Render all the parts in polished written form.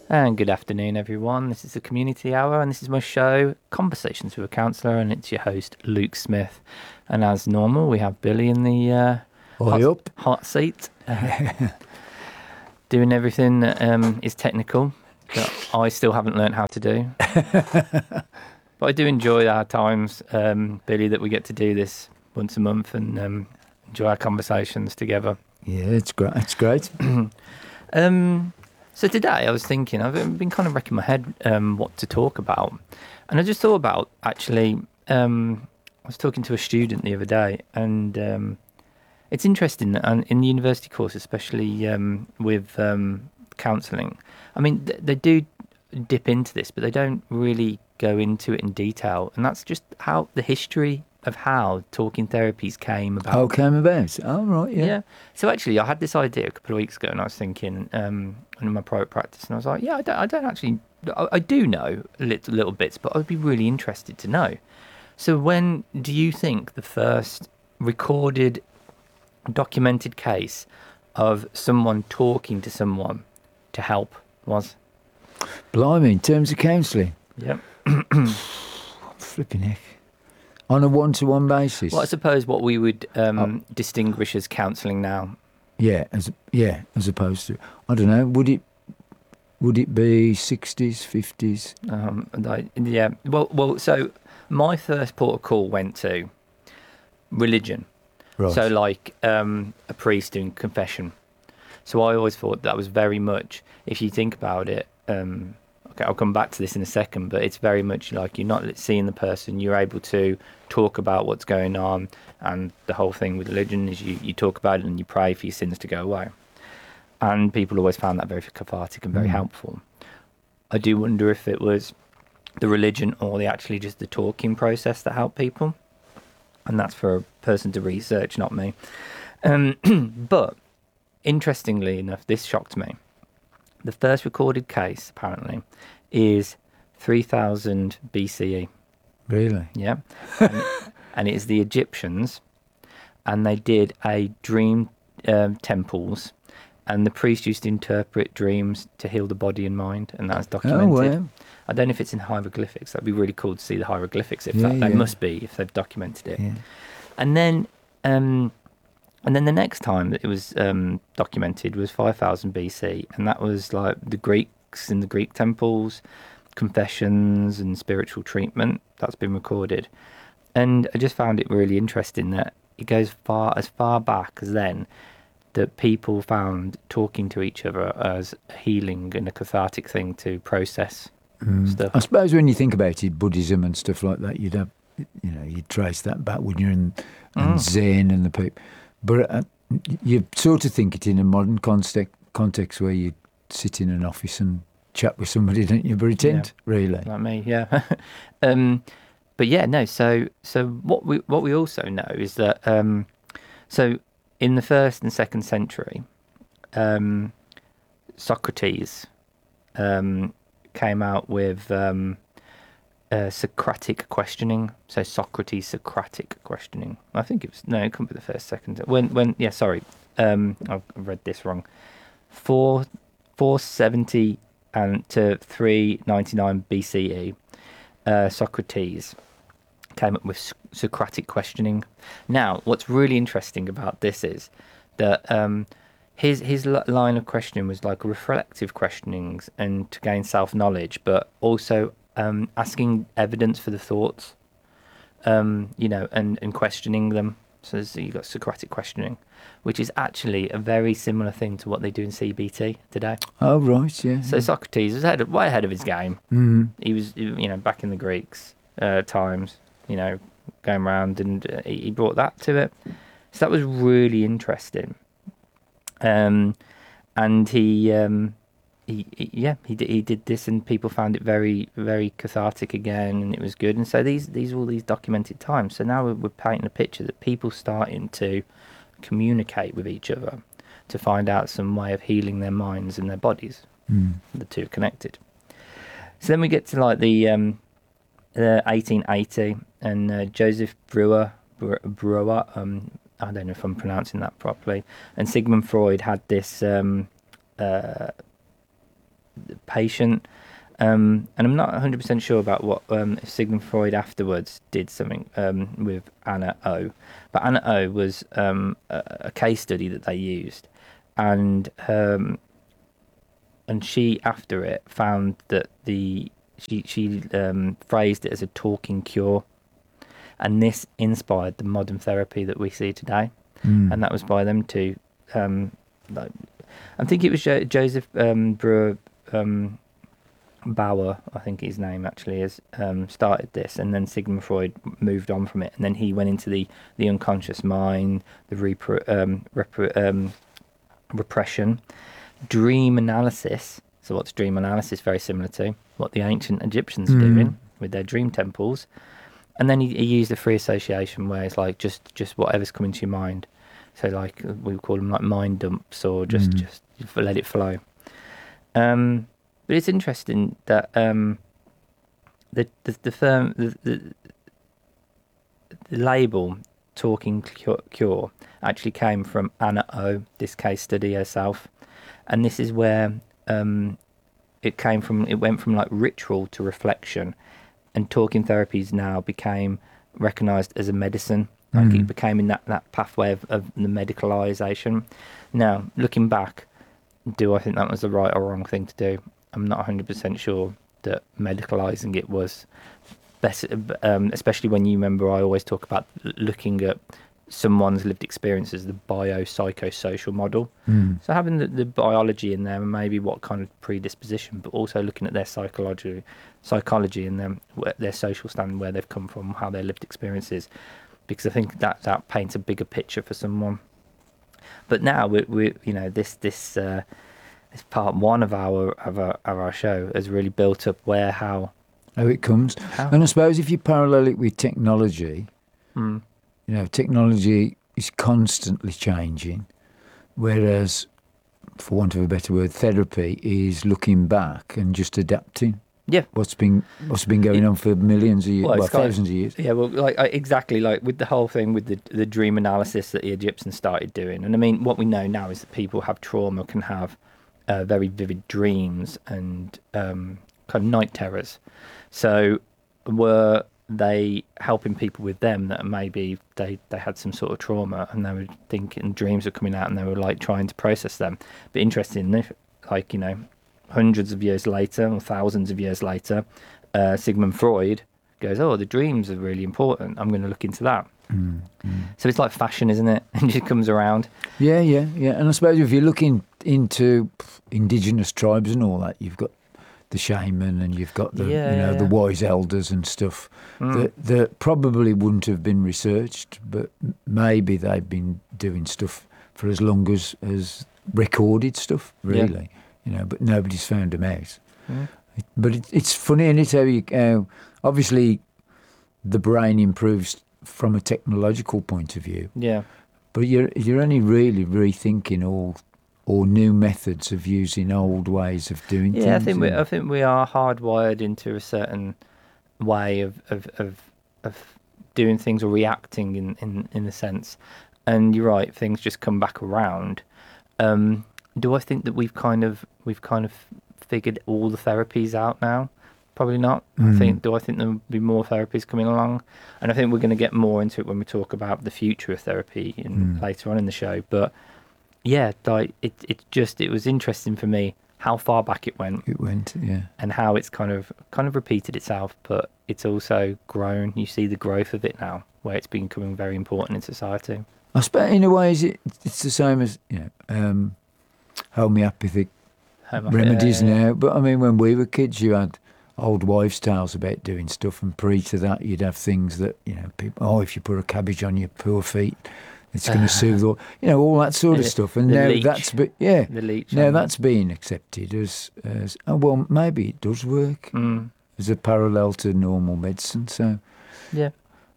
And good afternoon, everyone. This is the Community Hour, and this is my show, Conversations with a Counsellor, and it's your host, Luke Smith. And as normal, we have Billy in the hot seat, doing everything that is technical that I still haven't learned how to do. But I do enjoy our times, Billy, that we get to do this once a month and enjoy our conversations together. Yeah, it's great. It's great. So today I was thinking, I've been kind of racking my head what to talk about. And I just thought about, actually, I was talking to a student the other day, and it's interesting that in the university course, especially with counselling, I mean, they do dip into this, but they don't really go into it in detail. And that's just how the history of how talking therapies came about. Oh, came about. Oh, right, yeah. So actually, I had this idea a couple of weeks ago, and I was thinking in my private practice, and I was like, yeah, I don't actually, I do know little bits, but I'd be really interested to know. So when do you think the first recorded, documented case of someone talking to someone to help was? Blimey, in terms of counselling? Yep. Flipping heck. On a one-to-one basis? Well, I suppose what we would distinguish as counselling now. Yeah, as opposed to, I don't know, would it be 60s, 50s? Well, so my first port of call went to religion. Right. So like a priest doing confession. So I always thought that was very much, if you think about it, okay, I'll come back to this in a second, but it's very much like you're not seeing the person, you're able to talk about what's going on, and the whole thing with religion is you talk about it and you pray for your sins to go away. And people always found that very cathartic and very helpful. I do wonder if it was the religion or actually just the talking process that helped people. And that's for a person to research, not me. But interestingly enough, this shocked me. The first recorded case, apparently, is 3000 BCE. Really? Yeah. And it is the Egyptians, and they did a dream temples, and the priest used to interpret dreams to heal the body and mind, and that's documented. Oh, wow. I don't know if it's in hieroglyphics. That'd be really cool to see the hieroglyphics. They must be, if they've documented it. Yeah. And then the next time that it was documented was 5000 BC, and that was like the Greeks in the Greek temples, confessions and spiritual treatment. That's been recorded. And I just found it really interesting that it goes as far back as then that people found talking to each other as healing and a cathartic thing to process stuff. I suppose when you think about it, Buddhism and stuff like that, you'd trace that back, wouldn't you, and Zen and the people. But you sort of think it in a modern context where you sit in an office and chat with somebody, don't you? But it ain't, really. Like me, yeah. But yeah, no. So what we also know is that so in the 1st and 2nd century, Socrates came out with Socratic questioning. So Socrates Socratic questioning. I think it couldn't be the first, second. I've read this wrong. 470 to 399 BCE, Socrates came up with Socratic questioning. Now, what's really interesting about this is that his line of questioning was like reflective questionings and to gain self-knowledge, but also asking evidence for the thoughts, and questioning them. So you've got Socratic questioning, which is actually a very similar thing to what they do in CBT today. Oh, right, yeah. So Socrates was way ahead of his game. He was, back in the Greeks times, going around, and he brought that to it. So that was really interesting. And he did this, and people found it very, very cathartic again, and it was good. And so these are all these documented times. So now we're painting a picture that people starting to communicate with each other to find out some way of healing their minds and their bodies. The two are connected. So then we get to like the 1880, and Joseph Breuer, I don't know if I'm pronouncing that properly, and Sigmund Freud had this patient. And I'm not 100% sure about what if Sigmund Freud afterwards did something with Anna O. But Anna O was a case study that they used, and she after it found that she phrased it as a talking cure, and this inspired the modern therapy that we see today, and that was by them two. Like, I think it was Joseph Brewer. Bauer, I think his name actually is, started this, and then Sigmund Freud moved on from it, and then he went into the unconscious mind, the repression, dream analysis. So what's dream analysis? Very similar to what the ancient Egyptians are doing with their dream temples. And then he used the free association, where it's like just whatever's coming to your mind. So like we call them like mind dumps, or just let it flow. But it's interesting that the label "talking cure" actually came from Anna O, this case study herself, and this is where it came from. It went from like ritual to reflection, and talking therapies now became recognised as a medicine. Like it became in that pathway of the medicalisation. Now, looking back, do I think that was the right or wrong thing to do? I'm not 100% sure that medicalising it was best, especially when you remember I always talk about looking at someone's lived experiences, the biopsychosocial model. So having the biology in there, and maybe what kind of predisposition, but also looking at their psychology and their social standing, where they've come from, how their lived experiences, because I think that paints a bigger picture for someone. But now we this part one of our show has really built up how it comes. And I suppose if you parallel it with technology, technology is constantly changing, whereas, for want of a better word, therapy is looking back and just adapting. Yeah, what's been going on for millions of years, thousands of years. Yeah, well, exactly like with the whole thing with the dream analysis that the Egyptians started doing, and I mean, what we know now is that people have trauma can have very vivid dreams and kind of night terrors. So were they helping people with them that maybe they had some sort of trauma, and they were thinking dreams were coming out, and they were like trying to process them. But interestingly, like hundreds of years later or thousands of years later, Sigmund Freud goes, "Oh, the dreams are really important. I'm going to look into that." So it's like fashion, isn't it? And it just comes around. Yeah. And I suppose if you're looking into indigenous tribes and all that, you've got the shaman and you've got the the wise elders and stuff that probably wouldn't have been researched, but maybe they've been doing stuff for as long as recorded stuff, really. But nobody's found them out. But it's funny, isn't it, how obviously the brain improves from a technological point of view. Yeah. But you're only really rethinking all new methods of using old ways of doing things. Yeah, I think we are hardwired into a certain way of doing things, or reacting in a sense. And you're right, things just come back around. Do I think that we've kind of figured all the therapies out now? Probably not. I think there'll be more therapies coming along, and I think we're going to get more into it when we talk about the future of therapy later on in the show. But yeah, like it was interesting for me how far back it went. Yeah, and how it's kind of repeated itself, but it's also grown. You see the growth of it now, where it's becoming very important in society. I suppose in a way it's the same as homeopathic remedies now. But I mean, when we were kids, you had old wives' tales about doing stuff, and pre to that, you'd have things that people. If you put a cabbage on your poor feet, it's going to soothe all that sort of stuff. And now leech. The leech. Now that's being accepted as well. Maybe it does work as a parallel to normal medicine. So yeah.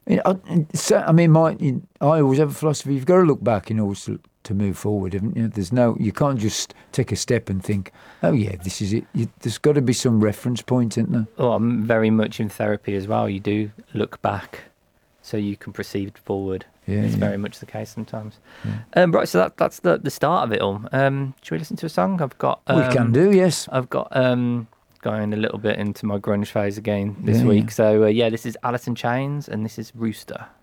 I always have a philosophy. You've got to look back in order to move forward, haven't you? You can't just take a step and think, oh yeah, this is it. There's got to be some reference point, isn't there? Well, I'm very much in therapy as well. You do look back so you can proceed forward. Yeah, It's yeah. very much the case sometimes. Yeah. Right, so that's the start of it all. Should we listen to a song? I've got. We can do, yes. I've got going a little bit into my grunge phase again this Yeah, week. yeah. So this is Alice in Chains, and this is Rooster.